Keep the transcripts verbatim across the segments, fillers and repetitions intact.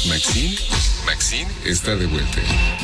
Maxine, Maxine está de vuelta.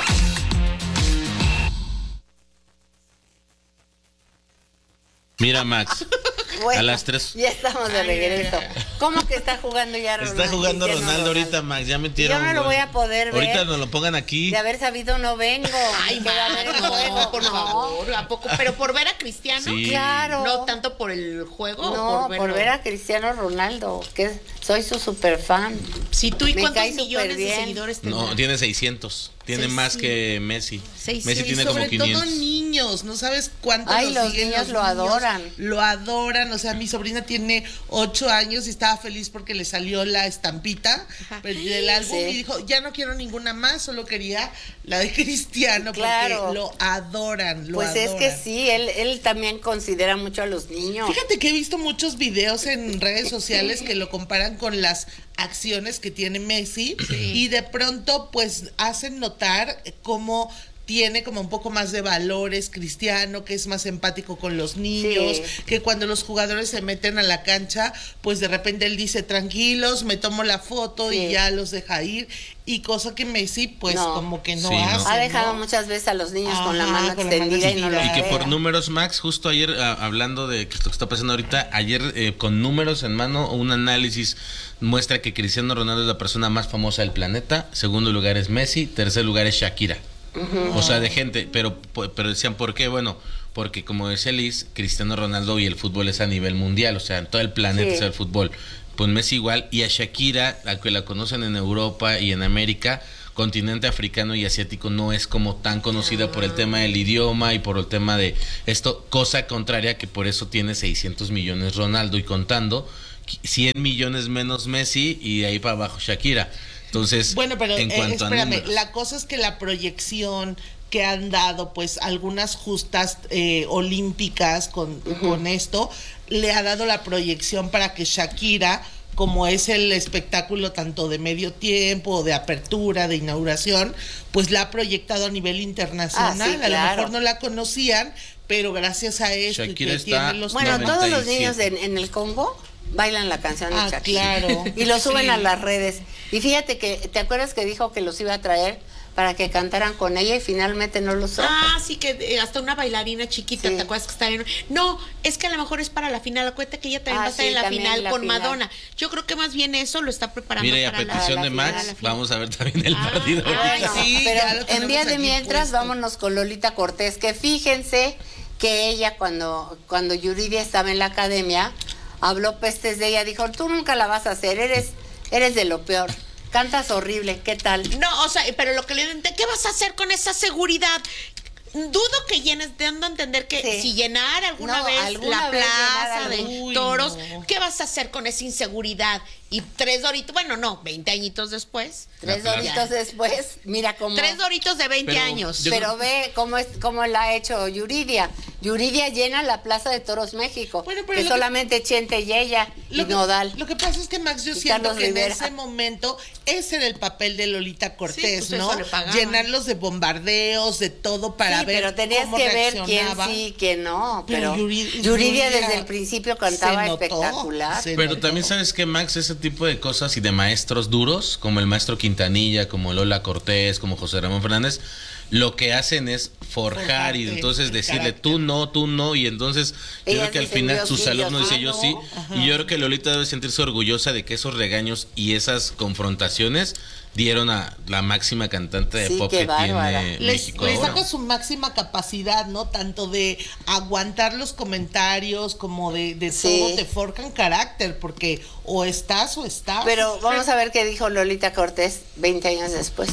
Mira, Max, bueno, a las tres. Ya estamos de regreso. ¿Cómo que está jugando ya Ronaldo? Está jugando Ronaldo, Ronaldo ahorita, Max. Ya metieron. Yo no lo voy a poder ver. Ahorita nos lo pongan aquí. De haber sabido no vengo. Ay, va a ver el juego, por favor. ¿A poco? Pero por ver a Cristiano. Sí. Claro. No tanto por el juego. No, por, por ver a Cristiano Ronaldo, que soy su super fan. Sí, tú y Me cuántos millones de seguidores tenés. No, tiene seiscientos. Tiene sí, más sí. que Messi. Sí, Messi sí. tiene sobre como quinientos. Todo niños, no sabes cuántos Ay, lo los siguen, niños los lo niños adoran. Lo adoran, o sea, mi sobrina tiene ocho años y estaba feliz porque le salió la estampita del álbum sí. y dijo, ya no quiero ninguna más, solo quería la de Cristiano, claro. porque lo adoran, lo Pues adoran. es que sí, él, él también considera mucho a los niños. Fíjate que he visto muchos videos en redes sociales que lo comparan con las acciones que tiene Messi sí. y de pronto pues hacen notar cómo tiene como un poco más de valores Cristiano, que es más empático con los niños, sí. que cuando los jugadores se meten a la cancha, pues de repente él dice, tranquilos, me tomo la foto sí. y ya los deja ir, y cosa que Messi pues no. como que no sí, hace. No. Ha dejado ¿no? muchas veces a los niños Ajá, con la mano con extendida la y no lo Y que vea. por números, Max, justo ayer uh, hablando de esto que está pasando ahorita, ayer eh, con números en mano, un análisis muestra que Cristiano Ronaldo es la persona más famosa del planeta, segundo lugar es Messi, tercer lugar es Shakira. Uh-huh. O sea, de gente, pero pero decían, ¿por qué? Bueno, porque como decía Liz, Cristiano Ronaldo y el fútbol es a nivel mundial, o sea, en todo el planeta sí. es el fútbol. Pues Messi igual, y a Shakira, a que la conocen en Europa y en América, continente africano y asiático no es como tan conocida uh-huh. por el tema del idioma y por el tema de esto, cosa contraria que por eso tiene seiscientos millones Ronaldo y contando, cien millones menos Messi y de ahí para abajo Shakira. Entonces, bueno, pero en cuanto eh, espérame, a números, la cosa es que la proyección que han dado, pues, algunas justas eh, olímpicas con, uh-huh. con esto, le ha dado la proyección para que Shakira, como es el espectáculo tanto de medio tiempo, de apertura, de inauguración, pues la ha proyectado a nivel internacional. Ah, sí, claro. A lo mejor no la conocían, pero gracias a esto Shakira que está tiene los bueno, noventa y siete. Todos los niños en, en el Congo bailan la canción de ah, Shakira. Claro. Y lo suben sí. a las redes. Y fíjate que, ¿te acuerdas que dijo que los iba a traer para que cantaran con ella y finalmente no los trajo? Ah, sí, que eh, hasta una bailarina chiquita, sí. ¿te acuerdas que está en... No, es que a lo mejor es para la final, acuérdate que ella también ah, va a estar sí, en la final la con final. Madonna. Yo creo que más bien eso lo está preparando. Mire, para a petición la, de la Max, final, vamos a ver también el ah, partido. Ay, no, sí, pero en vía de mientras, puesto. Vámonos con Lolita Cortés, que fíjense que ella cuando, cuando Yuridia estaba en la academia, habló pestes de ella, dijo, tú nunca la vas a hacer, eres, eres de lo peor. Cantas horrible, ¿qué tal? No, o sea, pero lo que le dije, ¿qué vas a hacer con esa seguridad? Dudo que llenes, dando a entender que sí. si llenar alguna no, vez alguna la vez plaza de Uy, toros, no. ¿qué vas a hacer con esa inseguridad? Y tres doritos, bueno, no, veinte añitos después. Tres doritos después, mira cómo... Tres doritos de veinte pero, años. Pero creo... ve cómo es cómo la ha hecho Yuridia. Yuridia llena la Plaza de Toros México, bueno, que solamente que... Chente y ella y lo que, Nodal. Lo que pasa es que, Max, yo y siento Carlos que Rivera. en ese momento ese era el papel de Lolita Cortés, sí, pues ¿no? Llenarlos de bombardeos, de todo para sí, ver pero tenías cómo que ver reaccionaba. quién sí, quién no. Pero, pero Yuridia, Yuridia desde el principio cantaba notó, espectacular. Pero notó. También sabes que, Max, ese tipo de cosas y de maestros duros, como el maestro Quintanilla, como Lola Cortés, como José Ramón Fernández, lo que hacen es forjar Forjarte, y entonces decirle carácter. Tú no, tú no, y entonces yo Ellas creo que al final sus sí, alumnos dicen yo sí, Ajá. y yo creo que Lolita debe sentirse orgullosa de que esos regaños y esas confrontaciones dieron a la máxima cantante de sí, pop que bárbara. tiene les, México les ahora. saca su máxima capacidad, ¿no? Tanto de aguantar los comentarios como de, de sí. todo, te forjan carácter, porque o estás o estás. Pero vamos a ver qué dijo Lolita Cortés veinte años después.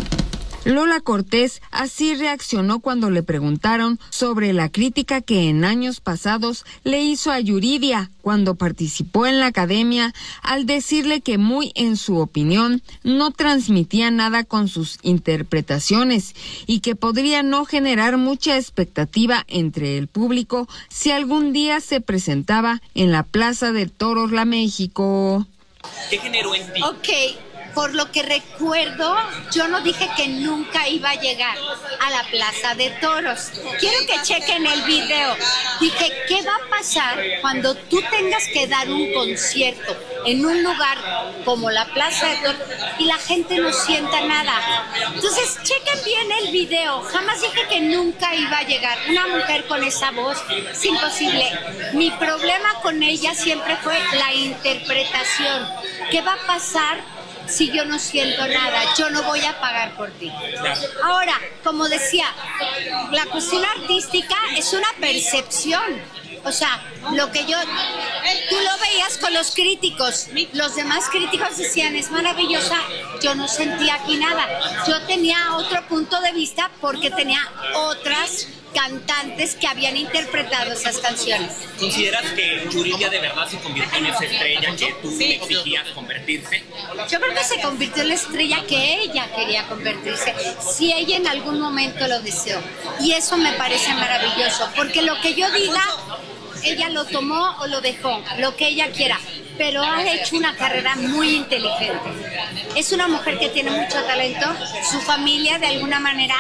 Lola Cortés así reaccionó cuando le preguntaron sobre la crítica que en años pasados le hizo a Yuridia cuando participó en la academia, al decirle que muy en su opinión no transmitía nada con sus interpretaciones y que podría no generar mucha expectativa entre el público si algún día se presentaba en la Plaza de Toros La México. ¿Qué generó en ti? Ok. Por lo que recuerdo, yo no dije que nunca iba a llegar a la Plaza de Toros. Quiero que chequen el video. Dije, ¿qué va a pasar cuando tú tengas que dar un concierto en un lugar como la Plaza de Toros y la gente no sienta nada. Entonces, chequen bien el video. Jamás dije que nunca iba a llegar. Una mujer con esa voz es imposible. Mi problema con ella siempre fue la interpretación. ¿Qué va a pasar si yo no siento nada? Yo no voy a pagar por ti. Ahora, como decía, la cuestión artística es una percepción. O sea, lo que yo, tú lo veías con los críticos, los demás críticos decían, es maravillosa, yo no sentía aquí nada. Yo tenía otro punto de vista porque tenía otras cantantes que habían interpretado esas canciones. ¿Consideras que Yuridia de verdad se convirtió en esa estrella que tú le exigías convertirse? Yo creo que se convirtió en la estrella que ella quería convertirse, si ella en algún momento lo deseó. Y eso me parece maravilloso, porque lo que yo diga, ella lo tomó o lo dejó, lo que ella quiera, pero ha hecho una carrera muy inteligente. Es una mujer que tiene mucho talento, su familia de alguna manera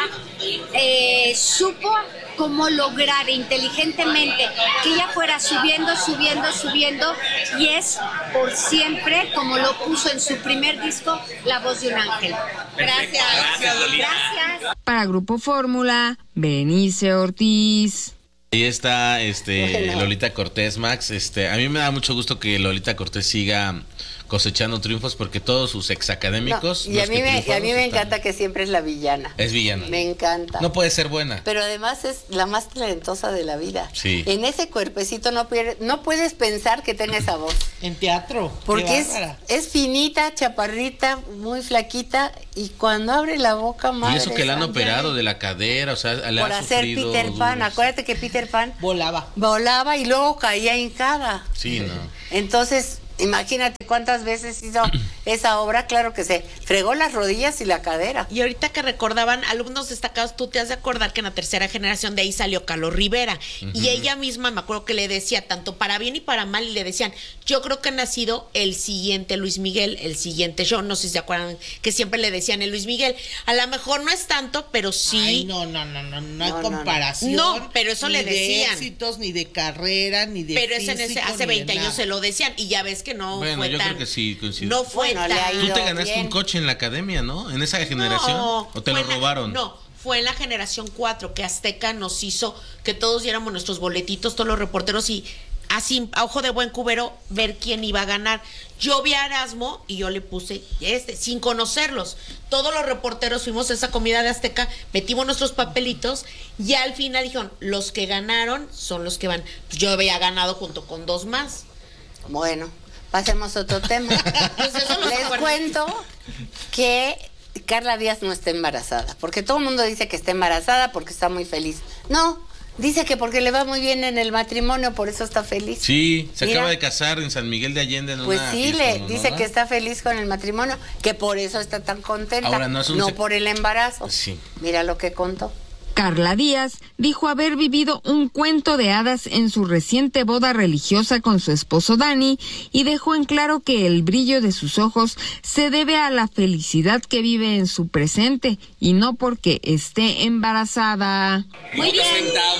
eh, supo cómo lograr inteligentemente que ella fuera subiendo, subiendo, subiendo, y es por siempre, como lo puso en su primer disco, La Voz de un Ángel. Gracias. Gracias, Lolita. Gracias. Para Grupo Fórmula, Benice Ortiz. Ahí está este Bueno. Lolita Cortés, Max. Este, a mí me da mucho gusto que Lolita Cortés siga cosechando triunfos porque todos sus exacadémicos. No, y a los mí, que me, y a triunfaron, mí me están- encanta que siempre es la villana. Es villana. Me encanta. No puede ser buena. Pero además es la más talentosa de la vida. Sí. En ese cuerpecito no, pierde- no puedes pensar que tenga esa voz. En teatro. qué Porque es, bárbara. es finita, chaparrita, muy flaquita, y cuando abre la boca, madre Y eso que la han santa, operado de la cadera, o sea, le por ha hacer sufrido Peter Pan. duros. Acuérdate que Peter Pan Volaba. volaba y luego caía hincada. Sí, no. Entonces, imagínate cuántas veces hizo esa obra. Claro que se fregó las rodillas y la cadera. Y ahorita que recordaban alumnos destacados, tú te has de acordar que en la tercera generación de ahí salió Carlos Rivera. Y ella misma, me acuerdo que le decía, tanto para bien y para mal, y le decían, yo creo que ha nacido el siguiente Luis Miguel, el siguiente yo. No sé si se acuerdan que siempre le decían el Luis Miguel. A lo mejor no es tanto, pero sí. Ay, no, no, no, no, no hay No, no, no. comparación. No, pero eso ni le de decían. éxitos, ni de carrera, ni de Pero es en ese, físico, hace ni de veinte años nada. se lo decían. Y ya ves que no Bueno, fue yo tan. creo que sí coincido. No fue Bueno, le ha tan. ido Tú te ganaste bien. un coche en la academia, ¿no? En esa generación. No, ¿O te fue lo en la- robaron? no, fue en la generación cuatro que Azteca nos hizo que todos diéramos nuestros boletitos, todos los reporteros, y así, a ojo de buen cubero, ver quién iba a ganar. Yo vi a Erasmo y yo le puse este, sin conocerlos. Todos los reporteros fuimos a esa comida de Azteca, metimos nuestros papelitos y al final dijeron, los que ganaron son los que van. Pues yo había ganado junto con dos más. Bueno, pasemos a otro tema. Pues eso lo Les recuerdo. cuento que Carla Díaz no está embarazada, porque todo el mundo dice que está embarazada porque está muy feliz. No, dice que porque le va muy bien en el matrimonio, por eso está feliz. Sí, se Mira. acaba de casar en San Miguel de Allende en Pues una sí, fiesta, le ¿no? dice ¿no? que está feliz con el matrimonio, que por eso está tan contenta, Ahora, no es un no sec- por el embarazo. Sí. Mira lo que contó. Carla Díaz dijo haber vivido un cuento de hadas en su reciente boda religiosa con su esposo Dani y dejó en claro que el brillo de sus ojos se debe a la felicidad que vive en su presente y no porque esté embarazada. Muy bien.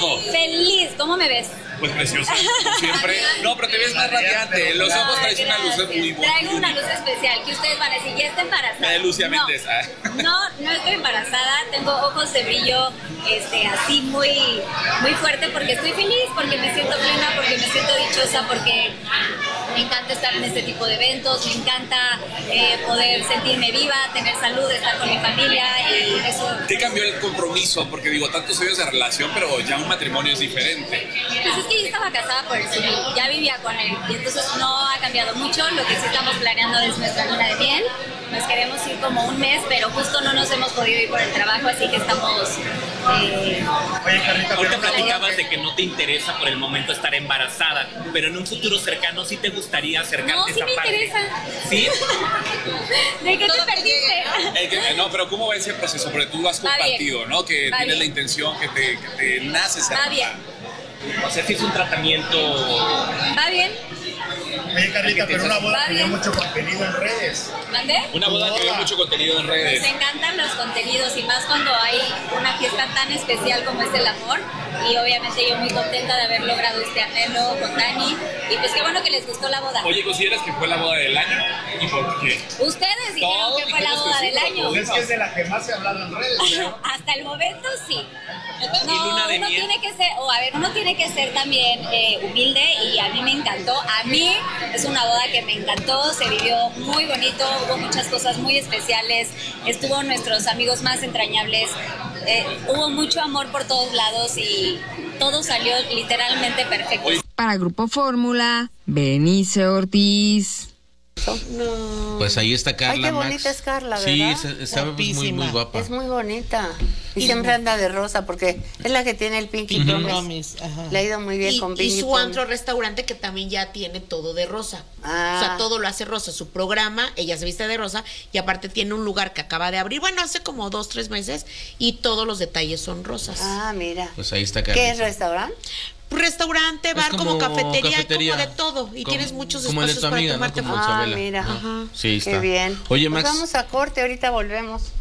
Feliz. ¿Cómo me ves? Pues preciosa, como siempre. No, pero te ves más radiante. Los ojos traes una luz muy buena. Traigo una luz especial que ustedes van a decir, ya está embarazada. La de Lucia No, Méndez. Ah. No, no estoy embarazada. Tengo ojos de brillo este, así muy, muy fuerte porque estoy feliz, porque me siento plena, porque me siento dichosa, porque me encanta estar en este tipo de eventos, me encanta eh, poder sentirme viva, tener salud, estar con mi familia y eso. ¿Qué cambió el compromiso? Porque digo, tantos años de relación, pero ya un matrimonio es diferente. Pues es que yo estaba casada por el civil, ya vivía con él y entonces no ha cambiado mucho. Lo que sí estamos planeando es nuestra luna de miel. Nos queremos ir como un mes, pero justo no nos hemos podido ir por el trabajo, así que estamos... Eh, Ahorita platicabas de que no te interesa por el momento estar embarazada, pero en un futuro cercano sí te gustaría acercarte no, a sí esa me parte. interesa. ¿Sí? ¿De qué te perdiste? Eh, que- no, pero ¿cómo va ese proceso? Porque tú has Va compartido, bien. ¿no? Que Va tienes bien. la intención, que te, que te nace ser Va mamá. bien, O sea, sí es un tratamiento... va bien. Oye, Carlita, pero una boda Va que dio bien. mucho contenido en redes. ¿Mandé? Una boda que ve mucho contenido en redes. Nos encantan los contenidos y más cuando hay una fiesta tan especial como es el amor. y obviamente yo muy contenta de haber logrado este anhelo con Dani, y pues qué bueno que les gustó la boda. Oye, ¿consideras que fue la boda del año? ¿Y por qué? Ustedes dijeron Todos que fue la dijimos boda que sí, del pero año. Es que es de la que más se ha hablado en redes, ¿no? Hasta el momento sí. No, ¿Y luna de uno miel? tiene que ser, o a ver, uno tiene que ser también eh, humilde, y a mí me encantó. A mí es una boda que me encantó, se vivió muy bonito, hubo muchas cosas muy especiales, estuvo nuestros amigos más entrañables, eh, hubo mucho amor por todos lados y todo salió literalmente perfecto. Para Grupo Fórmula, Berenice Ortiz. No. Pues ahí está Carla. Ay, qué Max. bonita es Carla, ¿verdad? Sí, es- está muy, muy, muy guapa. Es muy bonita. Y siempre anda de rosa porque es la que tiene el Pinky Ujú. Promise. Promise, ajá. Le ha ido muy bien Y, con y Pinky su Promise. antro restaurante que también ya tiene todo de rosa. Ah. O sea, todo lo hace rosa. Su programa, ella se viste de rosa y aparte tiene un lugar que acaba de abrir, bueno, hace como dos, tres meses y todos los detalles son rosas. Ah, mira. Pues ahí está ¿Qué Carla. es restaurante? Restaurante, Es bar, como, como cafetería, cafetería. como de todo. Y Como- tienes muchos como el de espacios tu amiga, para ¿no? tomarte Como fotos. Ah, Isabela. mira. Ajá. Sí, Qué está. bien. Oye, Pues Max. vamos a corte, ahorita volvemos.